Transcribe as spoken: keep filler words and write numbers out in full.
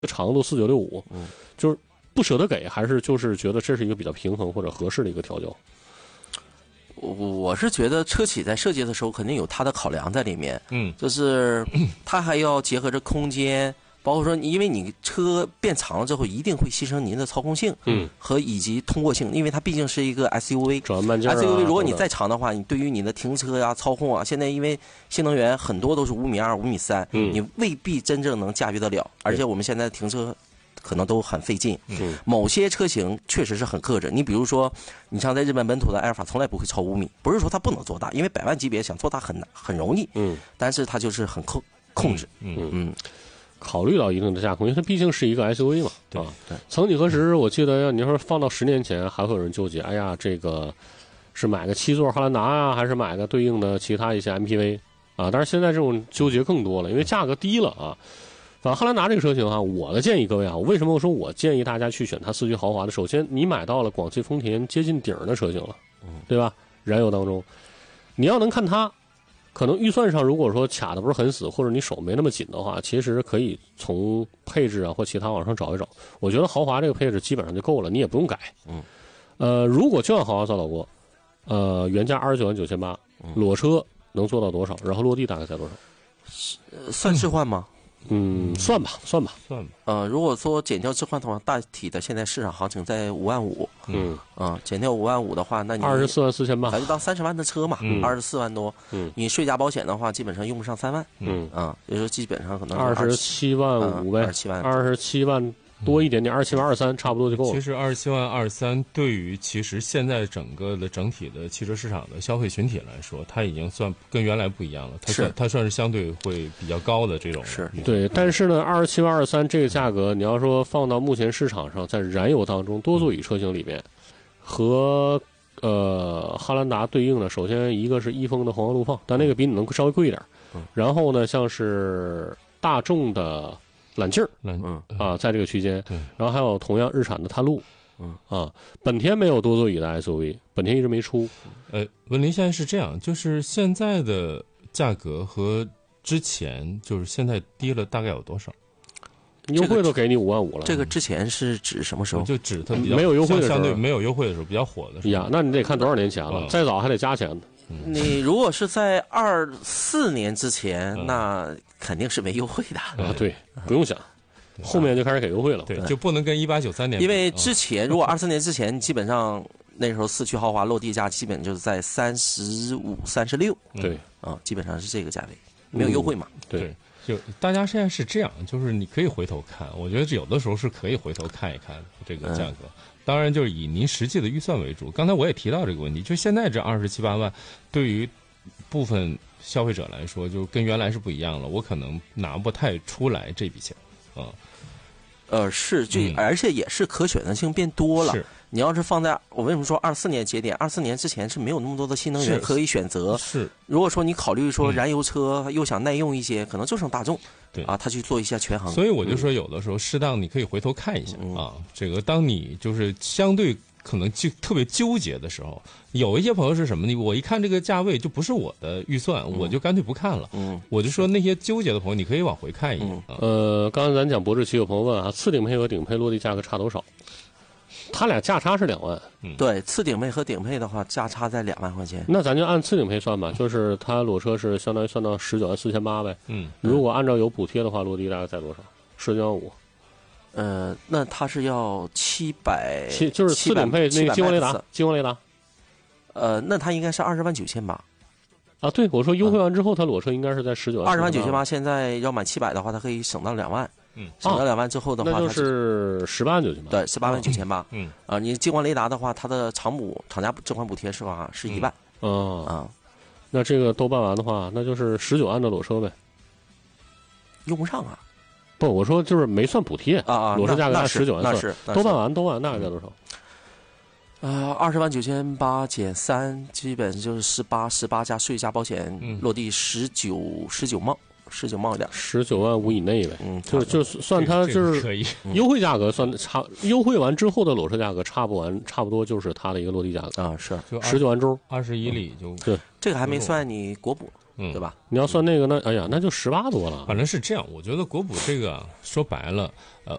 长度四九六五，嗯，就是不舍得给，还是就是觉得这是一个比较平衡或者合适的一个调教？ 我我是觉得车企在设计的时候肯定有它的考量在里面，嗯，就是它还要结合着空间。包括说，因为你车变长了之后，一定会牺牲您的操控性，嗯，和以及通过性，因为它毕竟是一个 S U V， 转慢件啊 S U V 如果你再长的话，你对于你的停车呀、操控啊，现在因为新能源很多都是五米二、五米三，嗯，你未必真正能驾驭得了，而且我们现在停车可能都很费劲，嗯，某些车型确实是很克制。你比如说，你像在日本本土的埃尔法，从来不会超五米，不是说它不能做大，因为百万级别想做大很难很容易，嗯，但是它就是很控控制，嗯 嗯。嗯考虑到一定的架空，因为它毕竟是一个 S U V 嘛， 对啊。 对。 曾几何时，我记得你要说放到十年前，还会有人纠结，哎呀，这个是买个七座汉兰达啊，还是买个对应的其他一些 M P V 啊？但是现在这种纠结更多了，因为价格低了啊。反正汉兰达这个车型啊，我的建议各位啊，为什么我说我建议大家去选它四驱豪华的？首先，你买到了广汽丰田接近顶的车型了，对吧？燃油当中，你要能看它。可能预算上，如果说卡的不是很死，或者你手没那么紧的话，其实可以从配置啊或其他往上找一找。我觉得豪华这个配置基本上就够了，你也不用改。嗯，呃，如果就按豪华造导过，呃，原价二十九万九千八，裸车能做到多少？然后落地大概在多少？ 呃、算置换吗？ 嗯，算吧，算吧， 算吧。 呃，如果说减掉置换的话，大体的现在市场行情在五万五。嗯啊、呃，减掉五万五的话，那你二十四万四千八， 咱就当三十万的车嘛，二十四万多。嗯，你税加保险的话，基本上用不上三万。嗯啊，也就是基本上可能二十七万五呗， 二十七万， 二十七万。多一点点，二十七万二三差不多就够了。 其实二十七万二三对于其实现在整个的整体的汽车市场的消费群体来说，它已经算跟原来不一样了。它算它算是相对会比较高的这种。 是对，但是呢，二十七万二三这个价格，你要说放到目前市场上，在燃油当中多座椅车型里面，和呃汉兰达对应的，首先一个是一丰的皇冠陆放，但那个比你能稍微贵一点。然后呢，像是大众的。揽境儿，嗯啊，在这个区间，然后还有同样日产的探路，嗯啊，本田没有多座椅的 S U V， 本田一直没出。 呃，文林现在是这样，就是现在的价格和之前就是现在低了大概有多少？ 优惠都给你五万五了。 这个之前是指什么时候？ 就指它比较没有优惠的时候， 相对没有优惠的时候比较火的时候。 呀，那你得看多少年前了，嗯、再早还得加钱呢。 你如果是在二四年之前，嗯、那肯定是没优惠的啊。对，不用想，后面就开始给优惠了。 对，就不能跟一八九三年比。 因为之前如果二四年之前，基本上那时候四驱豪华落地价基本就是在三十五、三十六。 对啊，基本上是这个价位，没有优惠嘛。 嗯、对。 就大家现在是这样，就是你可以回头看，我觉得有的时候是可以回头看一看这个价格。嗯、当然，就是以您实际的预算为主。刚才我也提到这个问题，就现在这二十七八万，对于部分消费者来说，就跟原来是不一样了。我可能拿不太出来这笔钱啊。嗯、 呃，是，就、嗯、而且也是可选择性变多了。 是。 你要是放在我为什么说二四年节点？二四年之前是没有那么多的新能源可以选择。 是， 如果说你考虑说燃油车又想耐用一些，嗯、可能就剩大众。 对啊，他去做一下权衡。 所以我就说，有的时候适当你可以回头看一下、嗯、啊。这个当你就是相对可能就特别纠结的时候，有一些朋友是什么呢？我一看这个价位就不是我的预算，嗯、我就干脆不看了。嗯，我就说那些纠结的朋友，你可以往回看一眼。嗯、 呃，刚才咱讲博智奇，有朋友问啊，次顶配和顶配落地价格差多少？他俩价差是两万， 嗯，对，次顶配和顶配的话，价差在两万块钱。 那咱就按次顶配算吧，就是它裸车是相当于算到十九万四千八呗。嗯，如果按照有补贴的话，落地大概在多少？十九万五。 呃，那它是要七百， 七就是次顶配那个激光雷达，激光雷达。 呃，那它应该是二十万九千八。 啊，对，我说优惠完之后，它裸车应该是在十九万。 二十万九千八，现在要满七百的话，它可以省到两万。嗯，省到两万之后的话， 那就是十八万九千八。 对，十八万九千八。嗯，啊，你激光雷达的话，它的厂补厂家这款补贴是吧？是一万。 嗯啊，那这个都办完的话，那就是十九万的裸车呗。 用不上啊。 不，我说就是没算补贴啊啊， 裸车价格按十九万算，那是都办完，都办完大概在多少？ 呃，二十万九千八减三，基本就是十八，十八加税加保险，嗯、落地十九，十九万， 十九冒点， 十九万五以内呗。 嗯， 就就算它就是可以优惠价格算差，优惠完之后的裸车价格差不完，差不多就是它的一个落地价格啊，是十九万周， 二十一里就对， 这个还没算你国补。 嗯， 对吧？ 你要算那个，那哎呀，那就十八多了。 反正是这样，我觉得国补这个说白了，呃，